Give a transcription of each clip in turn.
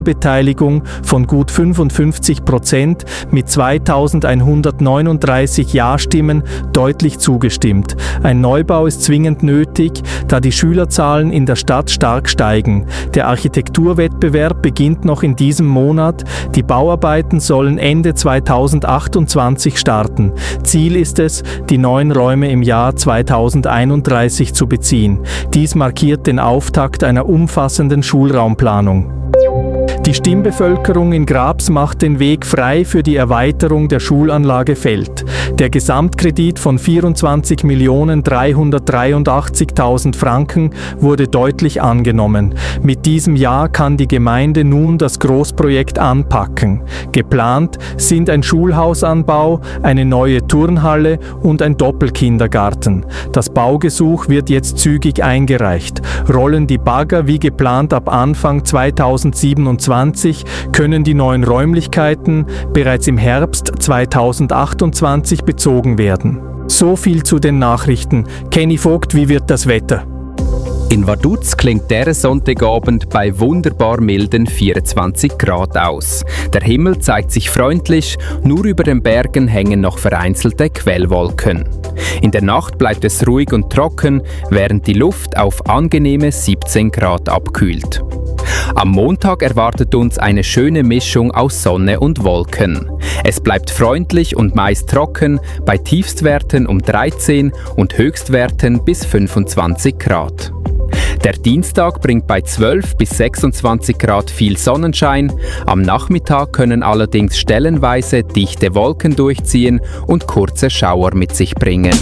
Beteiligung von gut 55% mit 2139 Ja-Stimmen deutlich zugestimmt. Ein Neubau ist zwingend nötig, da die Schülerzahlen in der Stadt stark steigen. Der Architekturwettbewerb beginnt noch in diesem Monat. Die Bauarbeiten sollen Ende 2028 starten. Ziel ist es, die neuen Räume im Jahr 2031 zu beziehen. Dies markiert den Auftakt einer umfassenden Schulraumplanung. Die Stimmbevölkerung in Grabs macht den Weg frei für die Erweiterung der Schulanlage Feld. Der Gesamtkredit von 24.383.000 Franken wurde deutlich angenommen. Mit diesem Jahr kann die Gemeinde nun das Großprojekt anpacken. Geplant sind ein Schulhausanbau, eine neue Turnhalle und ein Doppelkindergarten. Das Baugesuch wird jetzt zügig eingereicht. Rollen die Bagger wie geplant ab Anfang 2027, können die neuen Räumlichkeiten bereits im Herbst 2028 bezogen werden. So viel zu den Nachrichten. Kenny Vogt, wie wird das Wetter? In Vaduz klingt der Sonntagabend bei wunderbar milden 24 Grad aus. Der Himmel zeigt sich freundlich, nur über den Bergen hängen noch vereinzelte Quellwolken. In der Nacht bleibt es ruhig und trocken, während die Luft auf angenehme 17 Grad abkühlt. Am Montag erwartet uns eine schöne Mischung aus Sonne und Wolken. Es bleibt freundlich und meist trocken, bei Tiefstwerten um 13 und Höchstwerten bis 25 Grad. Der Dienstag bringt bei 12 bis 26 Grad viel Sonnenschein. Am Nachmittag können allerdings stellenweise dichte Wolken durchziehen und kurze Schauer mit sich bringen.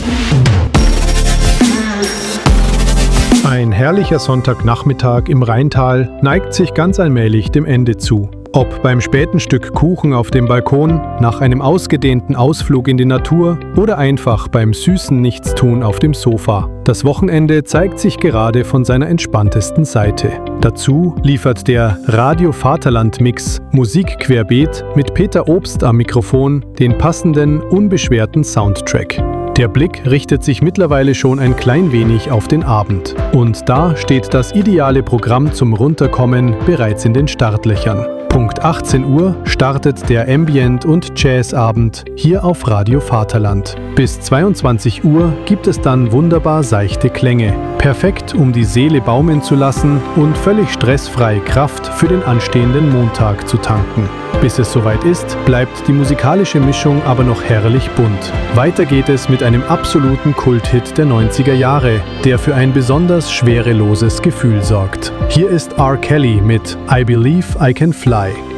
Ein herrlicher Sonntagnachmittag im Rheintal neigt sich ganz allmählich dem Ende zu. Ob beim späten Stück Kuchen auf dem Balkon, nach einem ausgedehnten Ausflug in die Natur oder einfach beim süßen Nichtstun auf dem Sofa. Das Wochenende zeigt sich gerade von seiner entspanntesten Seite. Dazu liefert der Radio Vaterland Mix Musik querbeet mit Peter Obst am Mikrofon den passenden, unbeschwerten Soundtrack. Der Blick richtet sich mittlerweile schon ein klein wenig auf den Abend. Und da steht das ideale Programm zum Runterkommen bereits in den Startlöchern. Punkt 18 Uhr startet der Ambient- und Jazzabend hier auf Radio Vaterland. Bis 22 Uhr gibt es dann wunderbar seichte Klänge. Perfekt, um die Seele baumeln zu lassen und völlig stressfrei Kraft für den anstehenden Montag zu tanken. Bis es soweit ist, bleibt die musikalische Mischung aber noch herrlich bunt. Weiter geht es mit einem absoluten Kulthit der 90er Jahre, der für ein besonders schwereloses Gefühl sorgt. Hier ist R. Kelly mit I Believe I Can Fly.